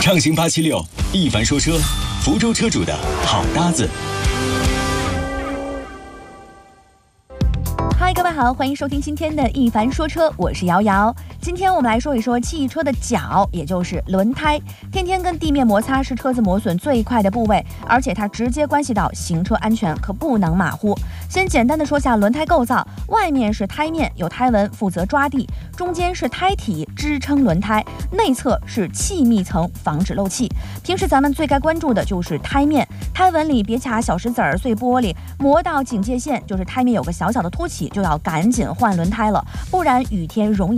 畅行876，一凡说车，福州车主的好搭子。 嗨，各位好，欢迎收听今天的一凡说车，我是瑶瑶。今天我们来说一说汽车的脚，也就是轮胎。天天跟地面摩擦是车子磨损最快的部位，而且它直接关系到行车安全，可不能马虎。先简单的说下轮胎构造，外面是胎面，有胎纹负责抓地，中间是胎体支撑轮胎，内侧是气密层防止漏气。平时咱们最该关注的就是胎面，胎纹里别卡小石子儿、碎玻璃，磨到警戒线，就是胎面有个小小的凸起，就要赶紧换轮胎了，不然雨天容易